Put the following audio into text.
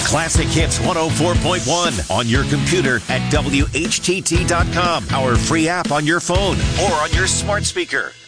Classic Hits 104.1 on your computer at WHTT.com, our free app on your phone or on your smart speaker.